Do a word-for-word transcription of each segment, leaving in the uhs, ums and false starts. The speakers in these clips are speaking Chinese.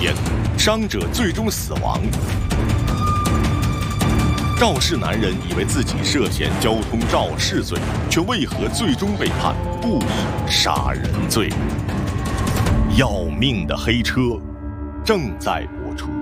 边，伤者最终死亡。肇事男人以为自己涉嫌交通肇事罪，却为何最终被判故意杀人罪？要命的黑车正在播出。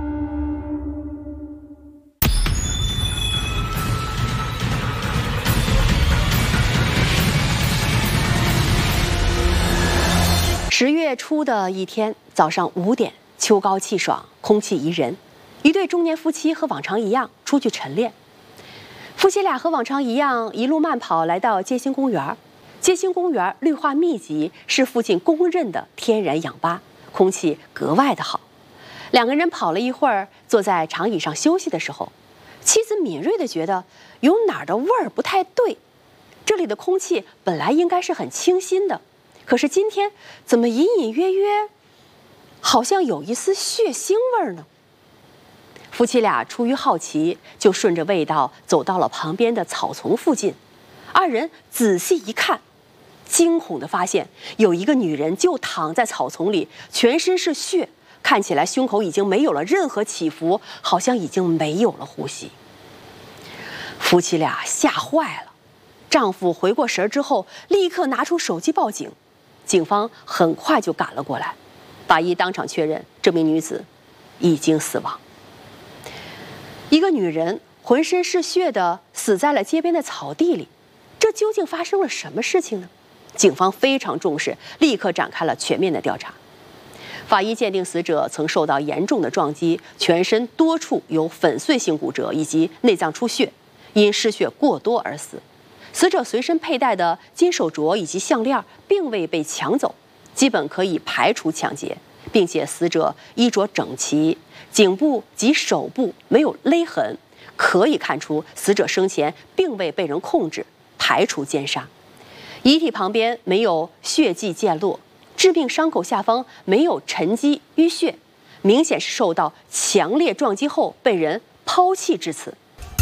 十月初的一天早上五点，秋高气爽，空气宜人。一对中年夫妻和往常一样出去晨练。夫妻俩和往常一样一路慢跑来到街心公园。街心公园绿化密集，是附近公认的天然氧吧，空气格外的好。两个人跑了一会儿，坐在长椅上休息的时候，妻子敏锐地觉得有哪儿的味儿不太对。这里的空气本来应该是很清新的，可是今天怎么隐隐约约好像有一丝血腥味儿呢？夫妻俩出于好奇，就顺着味道走到了旁边的草丛附近。二人仔细一看，惊恐地发现有一个女人就躺在草丛里，全身是血，看起来胸口已经没有了任何起伏，好像已经没有了呼吸。夫妻俩吓坏了，丈夫回过神之后，立刻拿出手机报警。警方很快就赶了过来，法医当场确认这名女子已经死亡。一个女人浑身是血地死在了街边的草地里，这究竟发生了什么事情呢？警方非常重视，立刻展开了全面的调查。法医鉴定死者曾受到严重的撞击，全身多处有粉碎性骨折以及内脏出血，因失血过多而死。死者随身佩戴的金手镯以及项链并未被抢走，基本可以排除抢劫，并且死者衣着整齐，颈部及手部没有勒痕，可以看出死者生前并未被人控制，排除奸杀。遗体旁边没有血迹溅落，致命伤口下方没有沉积淤血，明显是受到强烈撞击后被人抛弃致死。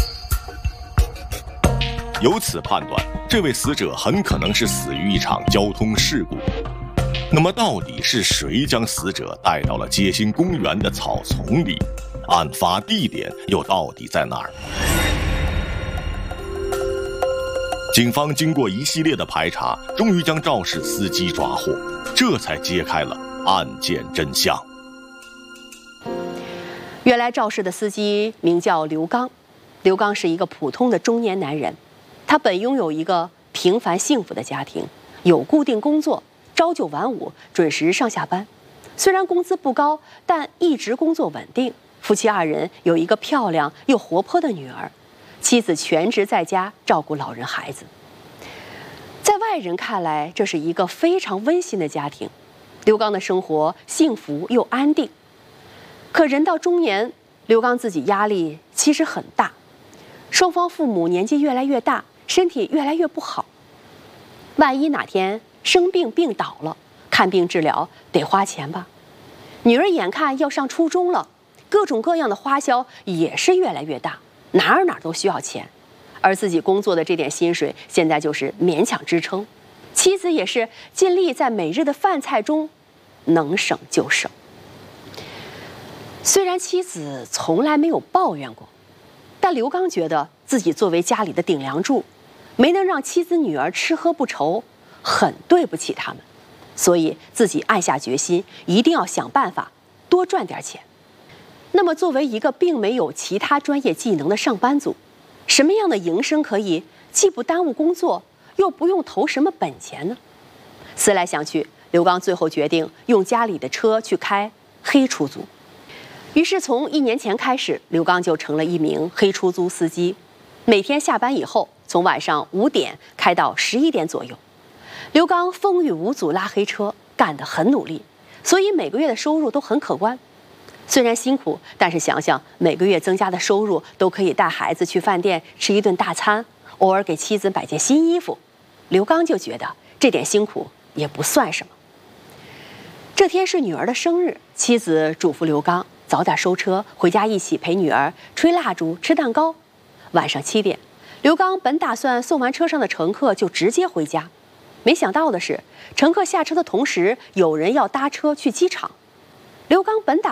由此判断，这位死者很可能是死于一场交通事故。那么，到底是谁将死者带到了街心公园的草丛里？案发地点又到底在哪儿？警方经过一系列的排查，终于将肇事司机抓获，这才揭开了案件真相。 原来肇事的司机名叫刘刚，刘刚是一个普通的中年男人。他本拥有一个平凡幸福的家庭，有固定工作，朝九晚五，准时上下班。虽然工资不高，但一直工作稳定。夫妻二人有一个漂亮又活泼的女儿，妻子全职在家照顾老人孩子。在外人看来，这是一个非常温馨的家庭，刘刚的生活幸福又安定。可人到中年，刘刚自己压力其实很大，双方父母年纪越来越大，身体越来越不好，万一哪天生病病倒了，看病治疗得花钱吧。女儿眼看要上初中了，各种各样的花销也是越来越大，哪儿哪儿都需要钱，而自己工作的这点薪水现在就是勉强支撑。妻子也是尽力在每日的饭菜中能省就省。虽然妻子从来没有抱怨过，但刘刚觉得自己作为家里的顶梁柱，没能让妻子女儿吃喝不愁，很对不起他们，所以自己暗下决心，一定要想办法多赚点钱。那么作为一个并没有其他专业技能的上班族，什么样的营生可以既不耽误工作，又不用投什么本钱呢？思来想去，刘刚最后决定用家里的车去开黑出租。于是从一年前开始，刘刚就成了一名黑出租司机，每天下班以后，从晚上五点开到十一点左右。刘刚风雨无阻拉黑车，干得很努力，所以每个月的收入都很可观。虽然辛苦，但是想想每个月增加的收入都可以带孩子去饭店吃一顿大餐，偶尔给妻子买件新衣服，刘刚就觉得这点辛苦也不算什么。这天是女儿的生日，妻子嘱咐刘刚早点收车，回家一起陪女儿吹蜡烛、吃蛋糕。晚上七点，刘刚本打算送完车上的乘客就直接回家，没想到的是，乘客下车的同时，有人要搭车去机场。刘刚本打